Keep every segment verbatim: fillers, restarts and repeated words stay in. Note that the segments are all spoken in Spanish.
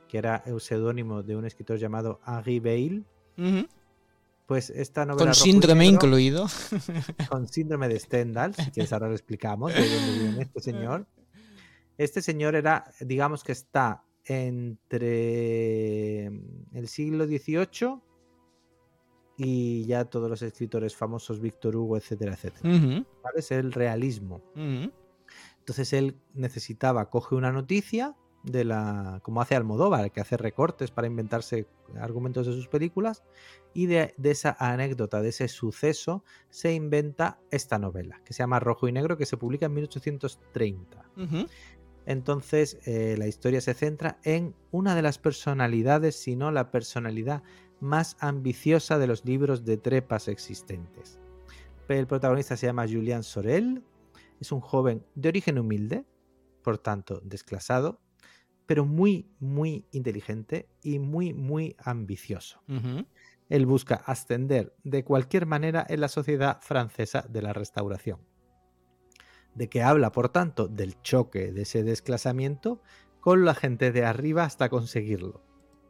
que era el seudónimo de un escritor llamado Henri Beyle. Uh-huh. Pues esta novela con síndrome negro, incluido. Con síndrome de Stendhal, si quieres ahora lo explicamos, de dónde viene este señor. Este señor era, digamos que está entre el siglo dieciocho y ya todos los escritores famosos, Víctor Hugo, etcétera, etcétera. Uh-huh. ¿Vale? Es el realismo. Uh-huh. Entonces él necesitaba, coge una noticia de la, como hace Almodóvar, que hace recortes para inventarse argumentos de sus películas, y de, de esa anécdota, de ese suceso, se inventa esta novela, que se llama Rojo y Negro, que se publica en mil ochocientos treinta. Uh-huh. Entonces eh, la historia se centra en una de las personalidades, si no la personalidad más ambiciosa de los libros de trepas existentes. El protagonista se llama Julian Sorel, es un joven de origen humilde, por tanto desclasado, pero muy, muy inteligente y muy, muy ambicioso. Uh-huh. Él busca ascender de cualquier manera en la sociedad francesa de la Restauración. De que habla, por tanto, del choque de ese desclasamiento con la gente de arriba hasta conseguirlo.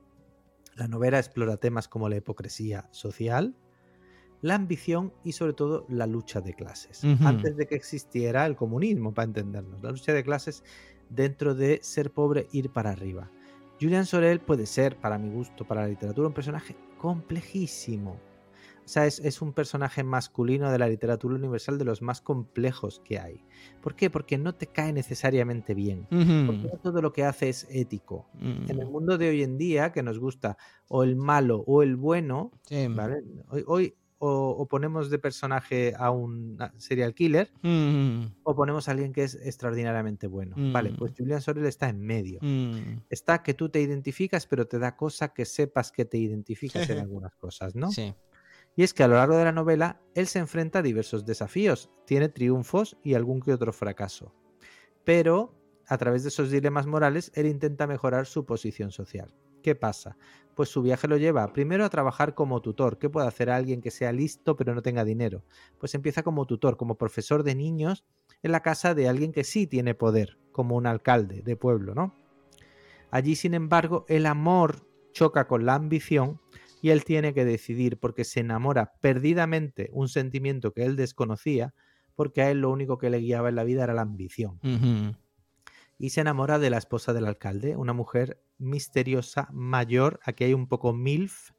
La novela explora temas como la hipocresía social, la ambición y sobre todo la lucha de clases. Uh-huh. Antes de que existiera el comunismo, para entendernos. La lucha de clases dentro de ser pobre, ir para arriba. Julian Sorel puede ser, para mi gusto, para la literatura, un personaje complejísimo. O sea, es, es un personaje masculino de la literatura universal de los más complejos que hay. ¿Por qué? Porque no te cae necesariamente bien. Uh-huh. Porque no todo lo que hace es ético. Uh-huh. En el mundo de hoy en día, que nos gusta o el malo o el bueno, sí. ¿vale? Hoy, hoy o, o ponemos de personaje a un serial killer, uh-huh. o ponemos a alguien que es extraordinariamente bueno. Uh-huh. Vale, pues Julian Sorel está en medio. Uh-huh. Está que tú te identificas, pero te da cosa que sepas que te identificas en algunas cosas, ¿no? Sí. Y es que a lo largo de la novela él se enfrenta a diversos desafíos, tiene triunfos y algún que otro fracaso. Pero a través de esos dilemas morales él intenta mejorar su posición social. ¿Qué pasa? Pues su viaje lo lleva primero a trabajar como tutor. ¿Qué puede hacer alguien que sea listo pero no tenga dinero? Pues empieza como tutor, como profesor de niños en la casa de alguien que sí tiene poder, como un alcalde de pueblo, ¿no? Allí, sin embargo, el amor choca con la ambición y él tiene que decidir porque se enamora perdidamente, un sentimiento que él desconocía, porque a él lo único que le guiaba en la vida era la ambición. Uh-huh. Y se enamora de la esposa del alcalde, una mujer misteriosa, mayor, aquí hay un poco milf,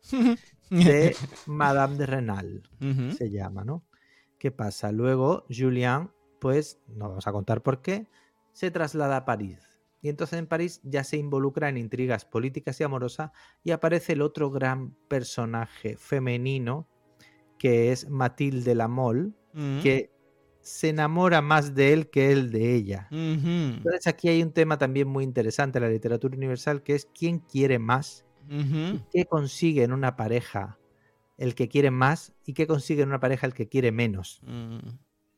de Madame de Renal, uh-huh. se llama, ¿no? ¿Qué pasa? Luego Julian, pues, no vamos a contar por qué, se traslada a París. Y entonces en París ya se involucra en intrigas políticas y amorosas y aparece el otro gran personaje femenino, que es Mathilde La Mole, uh-huh. que se enamora más de él que él de ella. Uh-huh. Entonces aquí hay un tema también muy interesante en la literatura universal, que es quién quiere más, uh-huh. y qué consigue en una pareja el que quiere más y qué consigue en una pareja el que quiere menos. Uh-huh.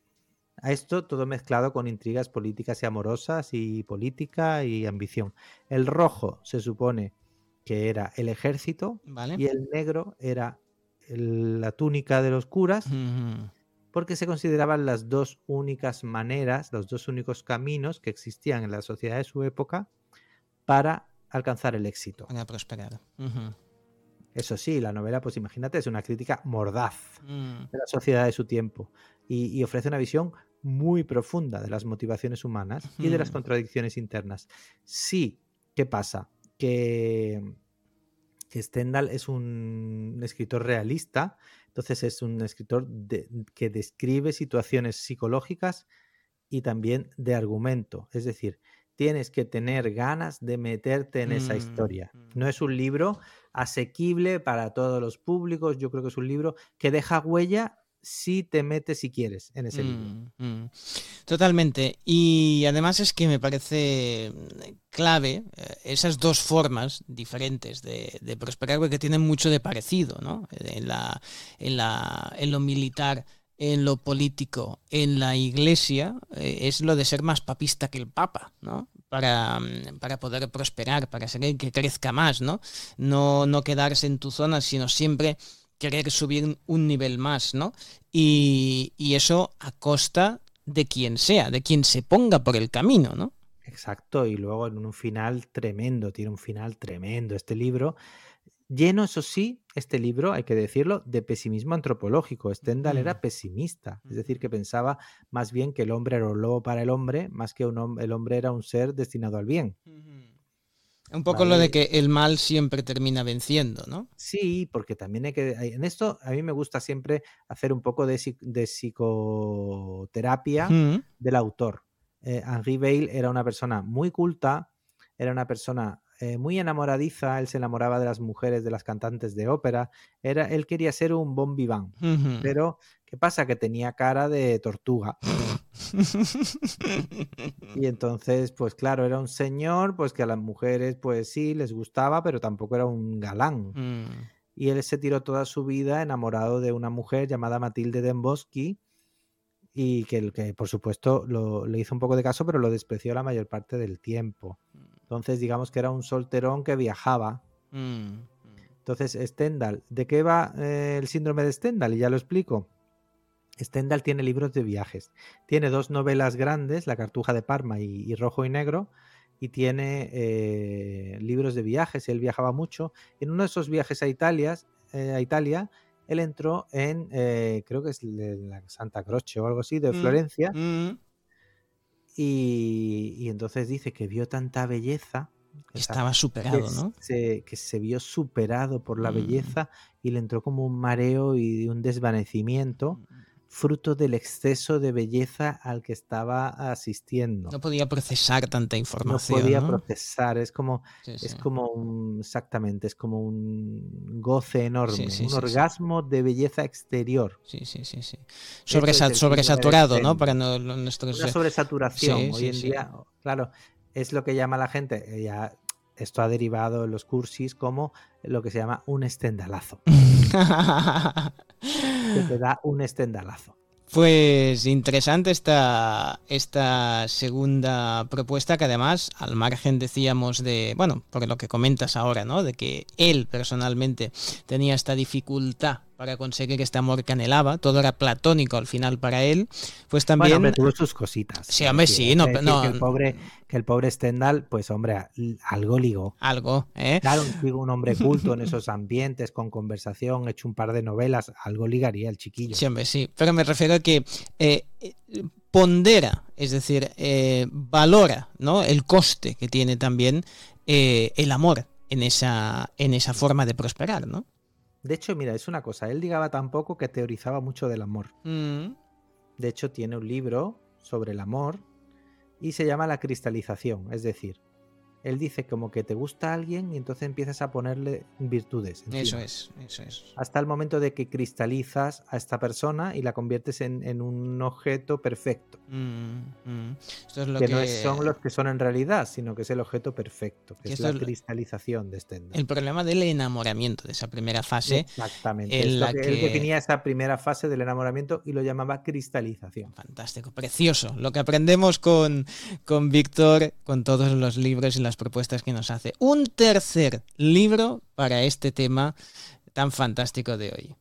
A esto todo mezclado con intrigas políticas y amorosas y política y ambición. El rojo se supone que era el ejército, vale. Y el negro era el, la túnica de los curas, uh-huh. porque se consideraban las dos únicas maneras, los dos únicos caminos que existían en la sociedad de su época para alcanzar el éxito. Para prosperar. Uh-huh. Eso sí, la novela, pues imagínate, es una crítica mordaz uh-huh. de la sociedad de su tiempo y, y ofrece una visión muy profunda de las motivaciones humanas uh-huh. y de las contradicciones internas. Sí, ¿qué pasa? Que, que Stendhal es un escritor realista, entonces es un escritor de, que describe situaciones psicológicas y también de argumento, es decir, tienes que tener ganas de meterte en esa historia. No es un libro asequible para todos los públicos, yo creo que es un libro que deja huella si te metes, si quieres, en ese mm, libro. Mm. Totalmente. Y además es que me parece clave eh, esas dos formas diferentes de, de prosperar, porque tienen mucho de parecido, ¿no? En, la, en, la, en lo militar, en lo político, en la iglesia, eh, es lo de ser más papista que el papa, ¿no? Para, para poder prosperar, para ser el que crezca más, ¿no? No, no quedarse en tu zona, sino siempre querer subir un nivel más, ¿no? Y, y eso a costa de quien sea, de quien se ponga por el camino, ¿no? Exacto, y luego en un final tremendo, tiene un final tremendo este libro, lleno, eso sí, este libro, hay que decirlo, de pesimismo antropológico. Stendhal Mm, era pesimista, es decir, que mm, pensaba más bien que el hombre era un lobo para el hombre, más que un hom- el hombre era un ser destinado al bien, mm. Un poco lo de ¿vale? que el mal siempre termina venciendo, ¿no? Sí, porque también hay que, hay- en esto a mí me gusta siempre hacer un poco de, psi- de psicoterapia Mm, del autor. Eh, Henri Beyle era una persona muy culta, era una persona eh, muy enamoradiza, él se enamoraba de las mujeres, de las cantantes de ópera, era, él quería ser un bon vivant, ujú. pero ¿qué pasa? Que tenía cara de tortuga. Y entonces, pues claro, era un señor, pues que a las mujeres, pues sí, les gustaba, pero tampoco era un galán. Mm, Y él se tiró toda su vida enamorado de una mujer llamada Matilde Demboschi y que, el que por supuesto lo, le hizo un poco de caso, pero lo despreció la mayor parte del tiempo. Entonces, digamos que era un solterón que viajaba. mm, Entonces, Stendhal, ¿de qué va eh, el síndrome de Stendhal? Y ya lo explico. Stendhal tiene libros de viajes. Tiene dos novelas grandes, La Cartuja de Parma y, y Rojo y Negro, y tiene eh, libros de viajes. Él viajaba mucho. En uno de esos viajes a Italia, eh, a Italia él entró en, eh, creo que es la Santa Croce o algo así, de mm, Florencia, mm. y, y entonces dice que vio tanta belleza, o Que sea, estaba que superado, ¿no? se, que se vio superado por la Mm, belleza y le entró como un mareo y un desvanecimiento fruto del exceso de belleza al que estaba asistiendo. no podía procesar tanta No información, podía ¿no? procesar, es como, Sí, sí. es como un, exactamente, es como un goce Sí, enorme, sí, un sí, sí. orgasmo de belleza exterior. Sí, sí, sí, sí. Eso es Sobresa- el síndrome de sobresaturado, ¿no? Para Stendhal. no- lo- nuestros... Una eh, sobresaturación. Sí, Hoy sí, en sí. día, claro, es lo que llama la gente, eh, ya esto ha derivado en los cursis como lo que se llama un estendalazo, que te da un estendalazo. Pues interesante esta, esta segunda propuesta que además, al margen decíamos de, bueno, por lo que comentas ahora, ¿no? De que él personalmente tenía esta dificultad para conseguir este amor que anhelaba, todo era platónico al final para él, pues Bueno, hombre, también, tuvo sus cositas. sí, Es hombre, decir, hay sí, no, que decir que no, el pobre, que el pobre Stendhal, pues hombre, a- algo ligó. algo, ¿eh? Claro, un chico, un hombre culto en esos ambientes, con conversación, hecho un par de novelas, algo ligaría el chiquillo. Sí, hombre, sí, pero me refiero a que eh, eh, pondera, es decir, eh, valora, ¿no? El coste que tiene también eh, el amor en esa, en esa forma de prosperar, ¿no? De hecho, mira, es una cosa, él ligaba tan poco que teorizaba mucho del amor. Mm, De hecho, tiene un libro sobre el amor y se llama La cristalización, es decir, él dice como que te gusta alguien y entonces empiezas a ponerle virtudes eso encima. es, eso es. Hasta el momento de que cristalizas a esta persona y la conviertes en, en un objeto perfecto. Mm, mm. Esto es lo Que no que, son los que son en realidad, sino que es el objeto perfecto, que que es esto la es cristalización de Stendhal. el problema del enamoramiento, de esa primera fase Exactamente, es en lo la que él que... definía esa primera fase del enamoramiento y lo llamaba cristalización. Fantástico, precioso. Lo que aprendemos con, con Víctor, con todos los libros y las propuestas que nos hace. Un tercer libro para este tema tan fantástico de hoy.